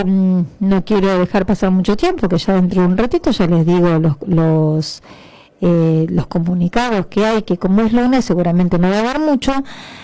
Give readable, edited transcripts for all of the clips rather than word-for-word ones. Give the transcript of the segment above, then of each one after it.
no quiero dejar pasar mucho tiempo, que ya dentro de un ratito ya les digo los comunicados que hay, que como es lunes seguramente no va a dar mucho,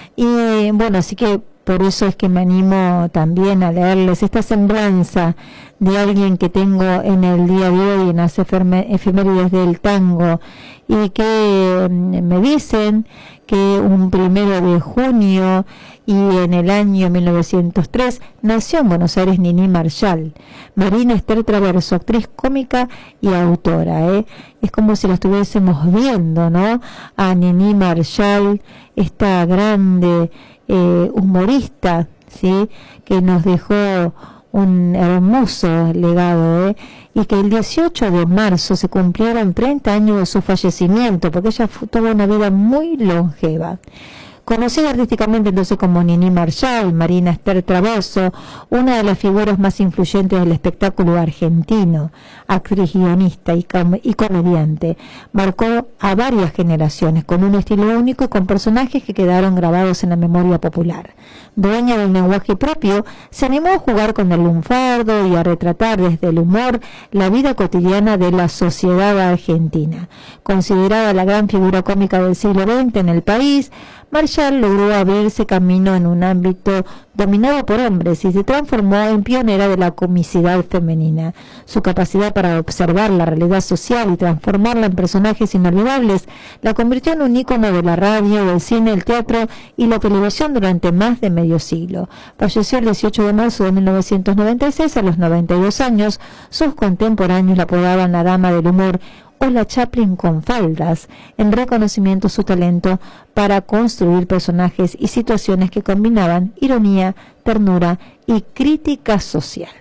y bueno, así que por eso es que me animo también a leerles esta semblanza de alguien que tengo en el día de hoy en las efemérides del tango, y que me dicen que un 1 de junio y en el año 1903 nació en Buenos Aires Nini Marshall, Marina Esther Traverso, actriz cómica y autora. Es como si la estuviésemos viendo, ¿no? A Nini Marshall, esta grande humorista, ¿sí?, que nos dejó un hermoso legado, y que el 18 de marzo se cumplieron 30 años de su fallecimiento, porque ella tuvo una vida muy longeva. Conocida artísticamente entonces como Nini Marshall, Marina Esther Traverso, una de las figuras más influyentes del espectáculo argentino, actriz, guionista y comediante, marcó a varias generaciones con un estilo único y con personajes que quedaron grabados en la memoria popular. Dueña del lenguaje propio, se animó a jugar con el lunfardo y a retratar desde el humor la vida cotidiana de la sociedad argentina. Considerada la gran figura cómica del siglo XX en el país, Marshall logró abrirse camino en un ámbito dominado por hombres y se transformó en pionera de la comicidad femenina. Su capacidad para observar la realidad social y transformarla en personajes inolvidables la convirtió en un ícono de la radio, del cine, el teatro y la televisión durante más de medio siglo. Falleció el 18 de marzo de 1996 a los 92 años. Sus contemporáneos la apodaban la dama del humor o la Chaplin con faldas, en reconocimiento a su talento para construir personajes y situaciones que combinaban ironía, ternura y crítica social.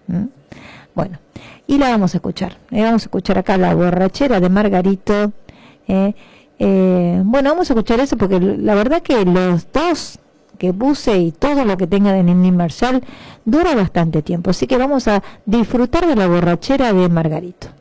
Bueno, y la vamos a escuchar. Vamos a escuchar acá La borrachera de Margarito. Bueno, vamos a escuchar eso porque la verdad que los dos que puse y todo lo que tenga de Nini Marshall dura bastante tiempo. Así que vamos a disfrutar de La borrachera de Margarito.